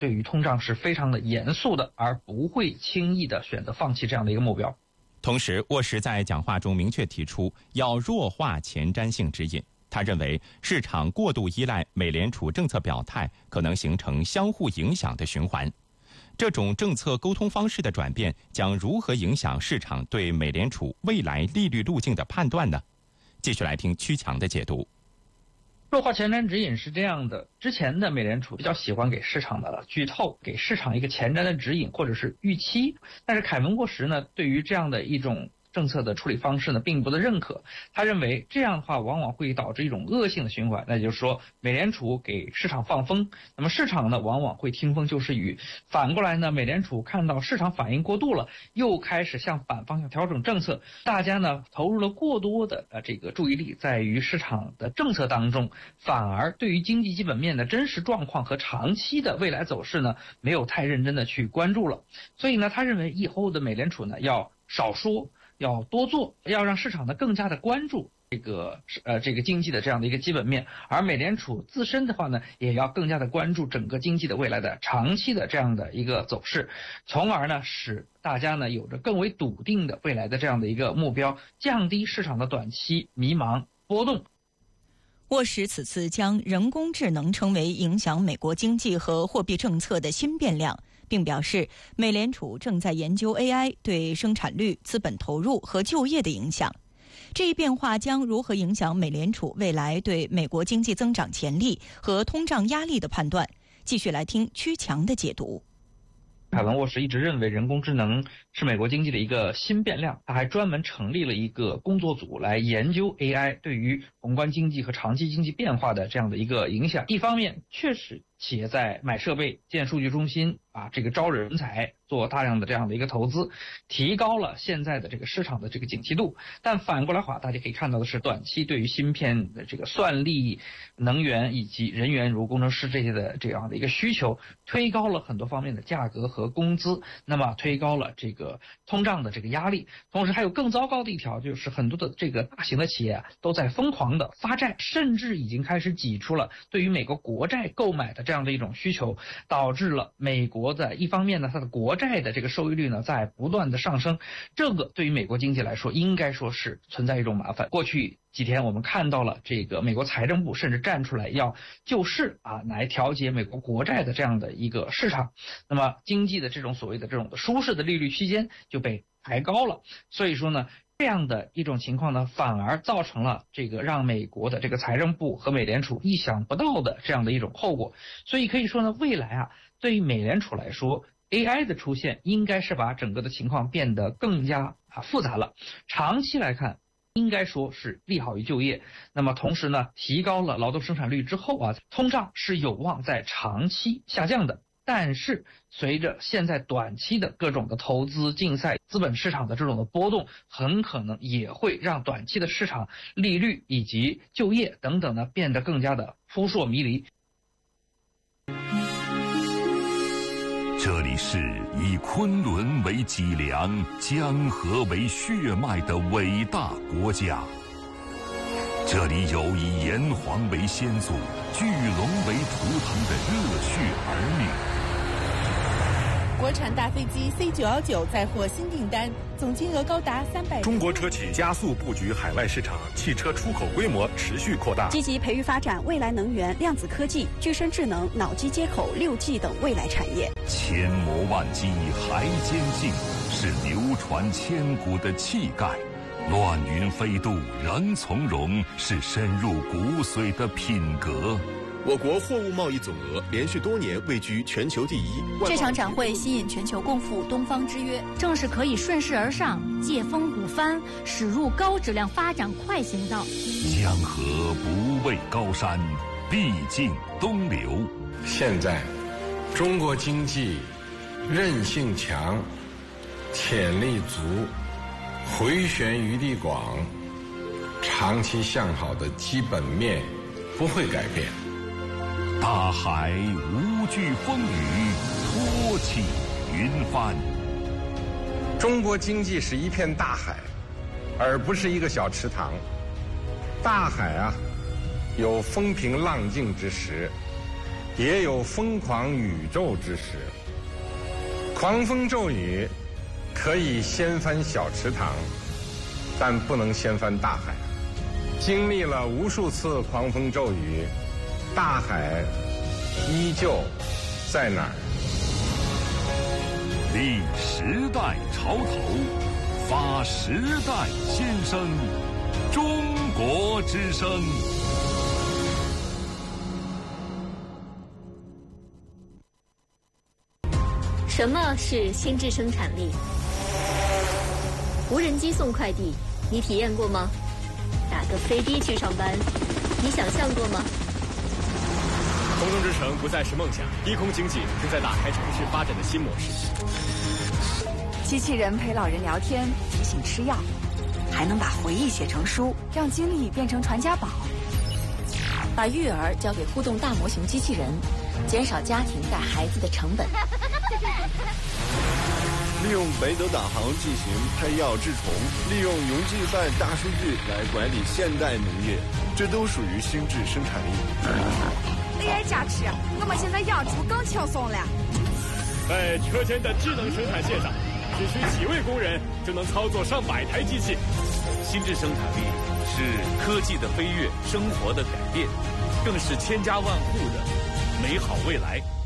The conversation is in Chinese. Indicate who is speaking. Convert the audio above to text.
Speaker 1: 对于通胀是非常的严肃的，而不会轻易的选择放弃这样的一个目标。
Speaker 2: 同时，沃什在讲话中明确提出要弱化前瞻性指引。他认为，市场过度依赖美联储政策表态，可能形成相互影响的循环。这种政策沟通方式的转变将如何影响市场对美联储未来利率路径的判断呢？继续来听曲强的解读。
Speaker 1: 弱化前瞻指引是这样的，之前的美联储比较喜欢给市场的剧透，给市场一个前瞻的指引或者是预期，但是凯文沃什呢，对于这样的一种政策的处理方式呢，并不的认可。他认为这样的话往往会导致一种恶性的循环，那就是说美联储给市场放风，那么市场呢往往会听风就是雨。反过来呢，美联储看到市场反应过度了，又开始向反方向调整政策，大家呢投入了过多的这个注意力在于市场的政策当中，反而对于经济基本面的真实状况和长期的未来走势呢，没有太认真的去关注了。所以呢，他认为以后的美联储呢要少说，要多做，要让市场呢更加的关注这个经济的这样的一个基本面，而美联储自身的话呢，也要更加的关注整个经济的未来的长期的这样的一个走势，从而呢使大家呢有着更为笃定的未来的这样的一个目标，降低市场的短期迷茫波动。
Speaker 3: 沃什此次将人工智能称为影响美国经济和货币政策的新变量，并表示美联储正在研究 AI 对生产率、资本投入和就业的影响。这一变化将如何影响美联储未来对美国经济增长潜力和通胀压力的判断？继续来听曲强的解读。
Speaker 1: 凯文沃什一直认为人工智能是美国经济的一个新变量，他还专门成立了一个工作组来研究 AI 对于宏观经济和长期经济变化的这样的一个影响。一方面确实企业在买设备、建数据中心这个招人才，做大量的这样的一个投资，提高了现在的这个市场的这个景气度。但反过来话，大家可以看到的是，短期对于芯片的这个算力、能源以及人员如工程师这些的这样的一个需求，推高了很多方面的价格和工资，那么推高了这个通胀的这个压力。同时还有更糟糕的一条，就是很多的这个大型的企业都在疯狂的发债，甚至已经开始挤出了对于美国国债购买的这样的一种需求，导致了美国的一方面呢，它的国债的这个收益率呢在不断的上升，这个对于美国经济来说应该说是存在一种麻烦。过去几天我们看到了这个美国财政部甚至站出来要救市来调节美国国债的这样的一个市场，那么经济的这种所谓的这种舒适的利率区间就被抬高了。所以说呢，这样的一种情况呢，反而造成了这个让美国的这个财政部和美联储意想不到的这样的一种后果。所以可以说呢，未来对于美联储来说， AI 的出现应该是把整个的情况变得更加复杂了。长期来看，应该说是利好于就业，那么同时呢，提高了劳动生产率之后通胀是有望在长期下降的。但是随着现在短期的各种的投资竞赛、资本市场的这种的波动，很可能也会让短期的市场利率以及就业等等呢变得更加的扑朔迷离。
Speaker 4: 这里是以昆仑为脊梁、江河为血脉的伟大国家。这里有以炎黄为先祖、巨龙为图腾的热血儿女。
Speaker 5: 国产大飞机 C919 再获新订单，总金额高达300。
Speaker 6: 中国车企加速布局海外市场，汽车出口规模持续扩大，
Speaker 7: 积极培育发展未来能源、量子科技、具身智能、脑机接口、6G 等未来产业。
Speaker 4: 千磨万击还坚劲，是流传千古的气概。乱云飞渡仍从容，是深入骨髓的品格。
Speaker 6: 我国货物贸易总额连续多年位居全球第一。
Speaker 8: 这场展会吸引全球共赴东方之约，正是可以顺势而上，借风鼓帆，驶入高质量发展快行道。
Speaker 4: 江河不畏高山，必尽东流。
Speaker 9: 现在中国经济韧性强，潜力足，回旋余地广，长期向好的基本面不会改变。
Speaker 4: 大海无惧风雨，托起云帆。
Speaker 9: 中国经济是一片大海，而不是一个小池塘。大海有风平浪静之时， 也有疯狂宇宙之时。狂风骤雨可以掀翻小池塘，但不能掀翻大海。经历了无数次狂风骤雨，大海依旧在哪儿？
Speaker 4: 立时代潮头，发时代新声，中国之声。
Speaker 10: 什么是心智生产力？无人机送快递，你体验过吗？打个飞的去上班，你想象过吗？
Speaker 11: 空中之城不再是梦想，低空经济正在打开城市发展的新模式。
Speaker 12: 机器人陪老人聊天，提醒吃药，还能把回忆写成书，让经历变成传家宝。
Speaker 13: 把育儿交给互动大模型机器人，减少家庭带孩子的成本。
Speaker 14: 利用北斗导航进行配药治虫，利用云计算大数据来管理现代农业，这都属于心智生产力。
Speaker 12: AI 加持，我们现在养猪更轻松了。
Speaker 11: 在车间的智能生产线上，只需几位工人就能操作上百台机器。
Speaker 15: 心智生产力是科技的飞跃，生活的改变，更是千家万户的美好未来。